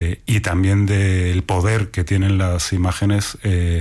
y también del poder que tienen las imágenes.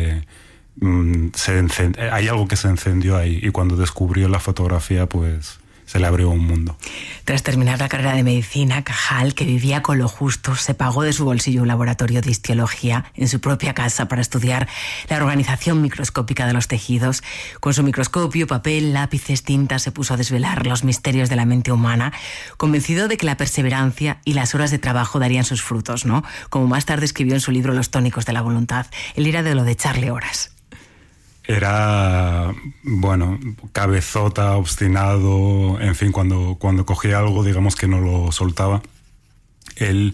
Hay algo que se encendió ahí, y cuando descubrió la fotografía, pues se le abrió un mundo. Tras terminar la carrera de medicina, Cajal, que vivía con lo justo, se pagó de su bolsillo un laboratorio de histiología en su propia casa para estudiar la organización microscópica de los tejidos. Con su microscopio, papel, lápices, tinta, se puso a desvelar los misterios de la mente humana, convencido de que la perseverancia y las horas de trabajo darían sus frutos, ¿no? Como más tarde escribió en su libro Los tónicos de la voluntad. Él era de lo de echarle horas. Era, bueno, cabezota, obstinado, en fin, cuando cogía algo, digamos que no lo soltaba. Él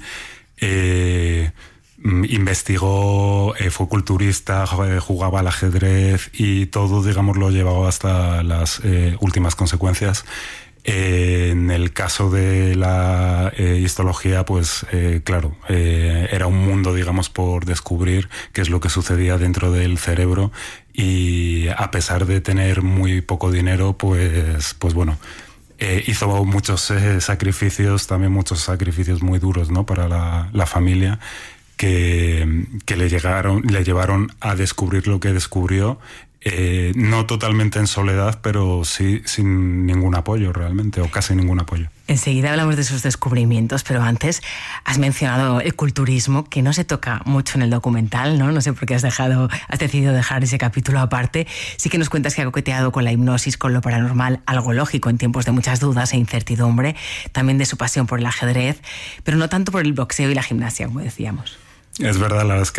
investigó, fue culturista, jugaba al ajedrez y todo, digamos, lo llevaba hasta las últimas consecuencias. En el caso de la histología, pues claro, era un mundo, digamos, por descubrir qué es lo que sucedía dentro del cerebro, y a pesar de tener muy poco dinero, pues bueno, hizo muchos sacrificios, también muchos sacrificios muy duros, ¿no?, para la familia, que le llevaron a descubrir lo que descubrió. No totalmente en soledad, pero sí sin ningún apoyo realmente, o casi ningún apoyo. Enseguida hablamos de sus descubrimientos, pero antes has mencionado el culturismo, que no se toca mucho en el documental, ¿no? No sé por qué has decidido dejar ese capítulo aparte. Sí que nos cuentas que ha coqueteado con la hipnosis, con lo paranormal, algo lógico en tiempos de muchas dudas e incertidumbre, también de su pasión por el ajedrez, pero no tanto por el boxeo y la gimnasia, como decíamos. Es verdad, la verdad es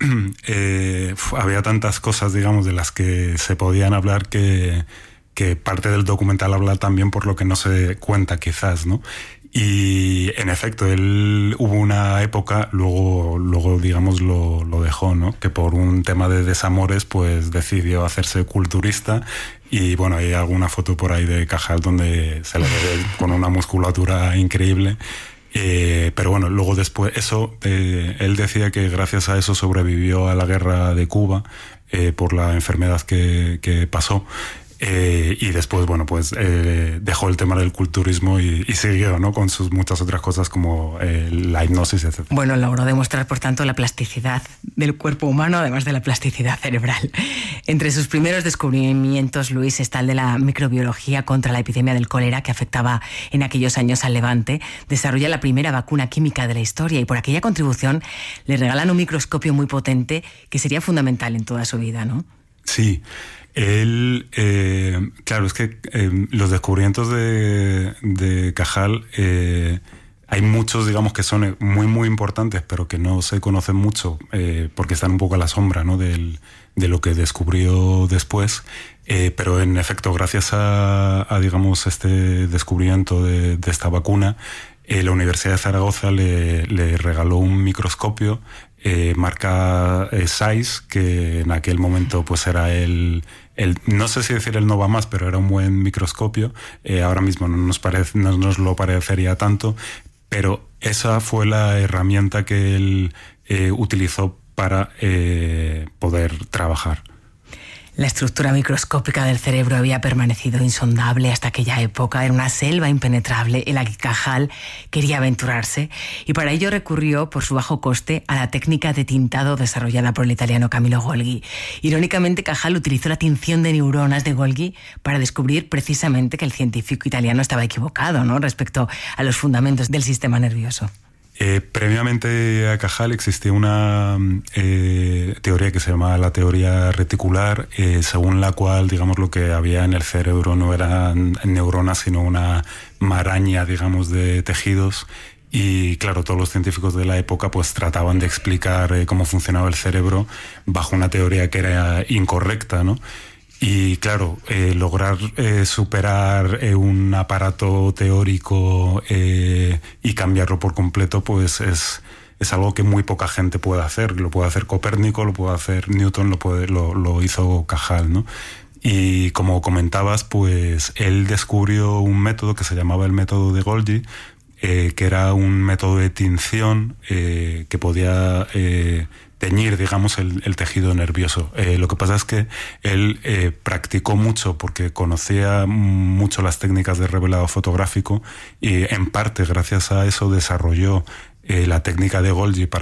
que había tantas cosas, digamos, de las que se podían hablar, que parte del documental habla también por lo que no se cuenta, quizás, ¿no? Y en efecto, hubo una época, luego digamos, lo dejó, ¿no? Que por un tema de desamores, pues decidió hacerse culturista. Y bueno, hay alguna foto por ahí de Cajal donde se le ve con una musculatura increíble. Pero bueno, luego después, él decía que gracias a eso sobrevivió a la guerra de Cuba, por la enfermedad que pasó. Y después, bueno, pues dejó el tema del culturismo y siguió, ¿no?, con sus muchas otras cosas como la hipnosis, etc. Bueno, logró demostrar, por tanto, la plasticidad del cuerpo humano, además de la plasticidad cerebral. Entre sus primeros descubrimientos, Luis, está el de la microbiología contra la epidemia del cólera que afectaba en aquellos años al Levante. Desarrolla la primera vacuna química de la historia, y por aquella contribución le regalan un microscopio muy potente que sería fundamental en toda su vida, ¿no? Sí. Él, claro, es que los descubrimientos de Cajal, hay muchos, digamos, que son muy, muy importantes, pero que no se conocen mucho, porque están un poco a la sombra, ¿no?, de lo que descubrió después. Pero en efecto, gracias a digamos, este descubrimiento de esta vacuna, la Universidad de Zaragoza le regaló un microscopio marca Zeiss, que en aquel momento pues era no sé si decir el Nova Más, pero era un buen microscopio. Ahora mismo no nos lo parecería tanto, pero esa fue la herramienta que él utilizó para poder trabajar. La estructura microscópica del cerebro había permanecido insondable hasta aquella época. Era una selva impenetrable en la que Cajal quería aventurarse, y para ello recurrió, por su bajo coste, a la técnica de tintado desarrollada por el italiano Camillo Golgi. Irónicamente, Cajal utilizó la tinción de neuronas de Golgi para descubrir precisamente que el científico italiano estaba equivocado, ¿no?, respecto a los fundamentos del sistema nervioso. Previamente a Cajal existía una teoría que se llamaba la teoría reticular, según la cual, digamos, lo que había en el cerebro no eran neuronas, sino una maraña, digamos, de tejidos. Y claro, todos los científicos de la época pues trataban de explicar cómo funcionaba el cerebro bajo una teoría que era incorrecta, ¿no? Y claro, lograr superar un aparato teórico y cambiarlo por completo, pues es algo que muy poca gente puede hacer. Lo puede hacer Copérnico, lo puede hacer Newton, lo hizo Cajal, ¿no? Y como comentabas, pues él descubrió un método que se llamaba el método de Golgi, que era un método de tinción que podía teñir, digamos, el tejido nervioso. Lo que pasa es que él practicó mucho porque conocía mucho las técnicas de revelado fotográfico, y en parte gracias a eso desarrolló la técnica de Golgi para